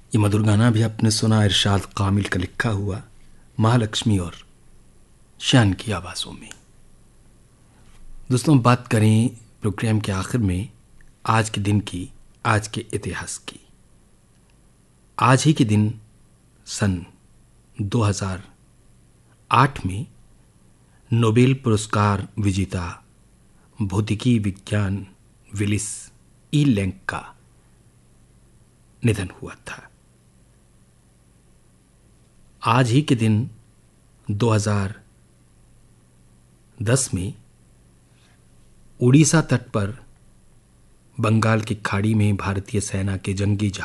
ये मधुर गाना भी आपने सुना इरशाद कामिल का लिखा हुआ, महालक्ष्मी और शान की आवाज़ों में। दोस्तों, बात करें प्रोग्राम के आखिर में आज के दिन की, आज के इतिहास की। आज ही के दिन सन 2008 में नोबेल पुरस्कार विजेता भौतिकी विज्ञान विलिस ई लैंग का निधन हुआ था। आज ही के दिन 2010 में उड़ीसा तट पर बंगाल की खाड़ी में भारतीय सेना के जंगी